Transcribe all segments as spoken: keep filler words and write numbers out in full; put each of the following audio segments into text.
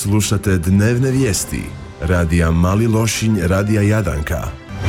Slušate dnevne vijesti radija Mali Lošinj, radija Jadanka.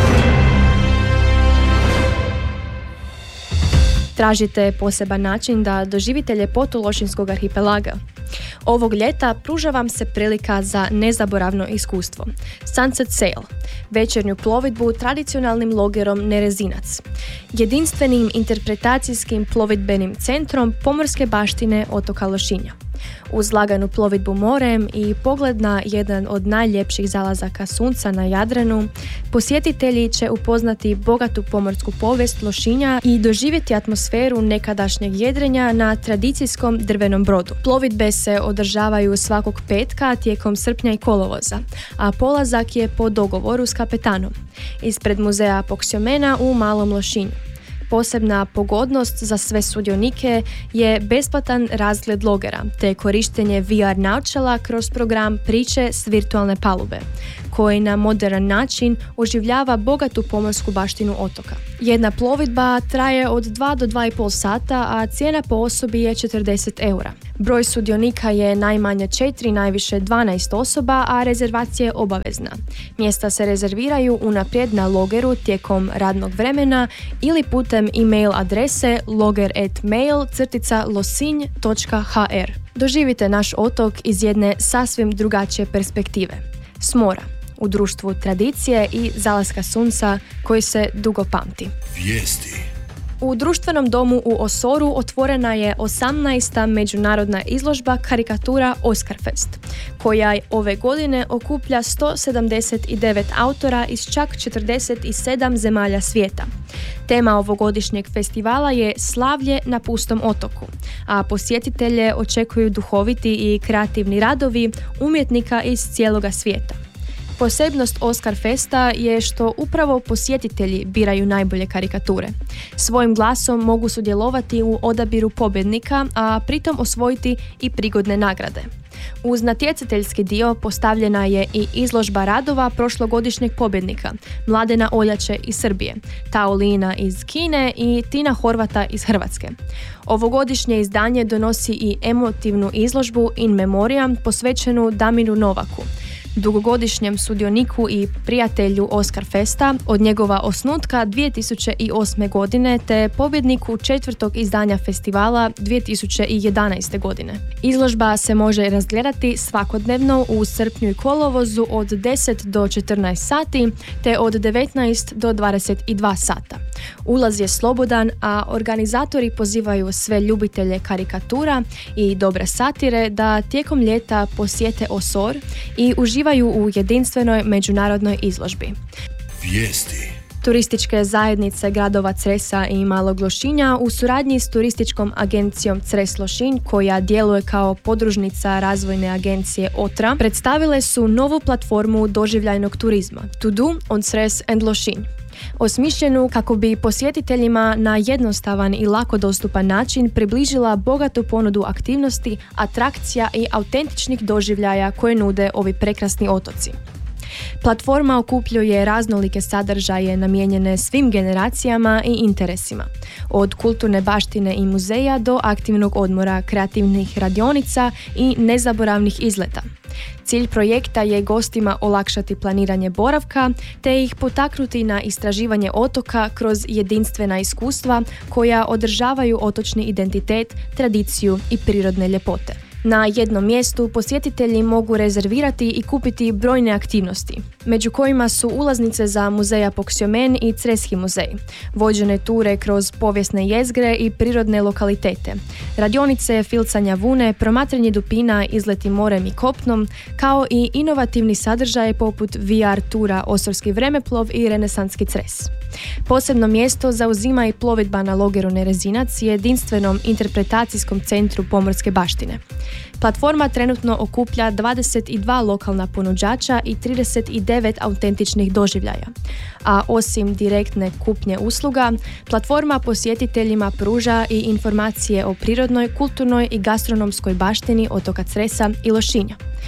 Tražite poseban način da doživite ljepotu Lošinjskog arhipelaga? Ovog ljeta pruža vam se prilika za nezaboravno iskustvo. Sunset Sail, večernju plovidbu tradicionalnim logerom Nerezinac, jedinstvenim interpretacijskim plovidbenim centrom pomorske baštine otoka Lošinja. Uz laganu plovidbu morem i pogled na jedan od najljepših zalazaka sunca na Jadranu, posjetitelji će upoznati bogatu pomorsku povijest Lošinja i doživjeti atmosferu nekadašnjeg jedrenja na tradicijskom drvenom brodu. Plovidbe se održavaju svakog petka tijekom srpnja i kolovoza, a polazak je po dogovoru s kapetanom ispred muzeja Poksiomena u Malom Lošinju. Posebna pogodnost za sve sudionike je besplatan razgled logera te korištenje V R naočala kroz program Priče s virtualne palube, koji na moderan način oživljava bogatu pomorsku baštinu otoka. Jedna plovidba traje od dva do dva i pol sata, a cijena po osobi je četrdeset eura. Broj sudionika je najmanje četiri, najviše dvanaest osoba, a rezervacija je obavezna. Mjesta se rezerviraju unaprijed na logeru tijekom radnog vremena ili putem e-mail adrese loger at mail crtica losinj točka h r. Doživite naš otok iz jedne sasvim drugačije perspektive. S mora, u društvu tradicije i zalaska sunca koji se dugo pamti. Vijesti. U društvenom domu u Osoru otvorena je osamnaesta međunarodna izložba karikatura Oscarfest, koja ove godine okuplja sto sedamdeset devet autora iz čak četrdeset sedam zemalja svijeta. Tema ovogodišnjeg festivala je Slavlje na pustom otoku, a posjetitelje očekuju duhoviti i kreativni radovi umjetnika iz cijeloga svijeta. Posebnost Oscar Festa je što upravo posjetitelji biraju najbolje karikature. Svojim glasom mogu sudjelovati u odabiru pobjednika, a pritom osvojiti i prigodne nagrade. Uz natjecateljski dio postavljena je i izložba radova prošlogodišnjeg pobjednika Mladena Oljače iz Srbije, Tao Lina iz Kine i Tina Horvata iz Hrvatske. Ovogodišnje izdanje donosi i emotivnu izložbu In Memoriam posvećenu Damiru Novaku, dugogodišnjem sudioniku i prijatelju Oscar Festa od njegova osnutka dvije tisuće osme godine te pobjedniku četvrtog izdanja festivala dvije tisuće jedanaeste godine. Izložba se može razgledati svakodnevno u srpnju i kolovozu od deset do četrnaest sati te od devetnaest do dvadeset dva sata. Ulaz je slobodan, a organizatori pozivaju sve ljubitelje karikatura i dobre satire da tijekom ljeta posjete Osor i uživaju u jedinstvenoj međunarodnoj izložbi. Vijesti. Turističke zajednice gradova Cresa i Malog Lošinja u suradnji s turističkom agencijom Cres Lošinj, koja djeluje kao podružnica razvojne agencije Otra, predstavile su novu platformu doživljajnog turizma To Do on Cres and Lošinj, osmišljenu kako bi posjetiteljima na jednostavan i lako dostupan način približila bogatu ponudu aktivnosti, atrakcija i autentičnih doživljaja koje nude ovi prekrasni otoci. Platforma okupljuje raznolike sadržaje namijenjene svim generacijama i interesima, od kulturne baštine i muzeja do aktivnog odmora, kreativnih radionica i nezaboravnih izleta. Cilj projekta je gostima olakšati planiranje boravka te ih potaknuti na istraživanje otoka kroz jedinstvena iskustva koja održavaju otočni identitet, tradiciju i prirodne ljepote. Na jednom mjestu posjetitelji mogu rezervirati i kupiti brojne aktivnosti, među kojima su ulaznice za muzeja Poksiomen i Creski muzej, vođene ture kroz povijesne jezgre i prirodne lokalitete, radionice filcanja vune, promatranje dupina, izleti morem i kopnom, kao i inovativni sadržaj poput V R tura Osorski vremeplov i Renesanski Cres. Posebno mjesto zauzima i plovidba na logeru Nerezinac, jedinstvenom interpretacijskom centru pomorske baštine. Platforma trenutno okuplja dvadeset dva lokalna ponuđača i trideset devet autentičnih doživljaja, a osim direktne kupnje usluga, platforma posjetiteljima pruža i informacije o prirodnoj, kulturnoj i gastronomskoj baštini otoka Cresa i Lošinja.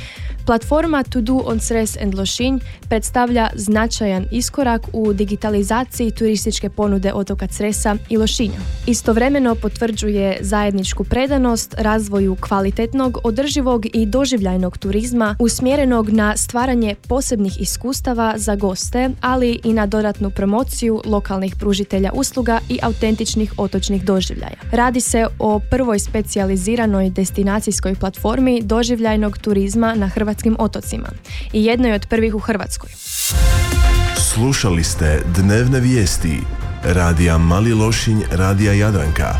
Platforma To Do on Cres and Lošinj predstavlja značajan iskorak u digitalizaciji turističke ponude otoka Cresa i Lošinja. Istovremeno potvrđuje zajedničku predanost razvoju kvalitetnog, održivog i doživljajnog turizma usmjerenog na stvaranje posebnih iskustava za goste, ali i na dodatnu promociju lokalnih pružitelja usluga i autentičnih otočnih doživljaja. Radi se o prvoj specijaliziranoj destinacijskoj platformi doživljajnog turizma na hrvatskim otocima i jednoj od prvih u Hrvatskoj. Slušali ste dnevne vijesti Radija Mali Lošinj, Radija Jadranka.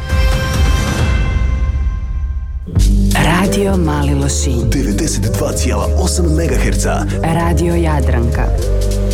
Radio Mali Lošinj devedeset dva zarez osam megaherca. Radio Jadranka.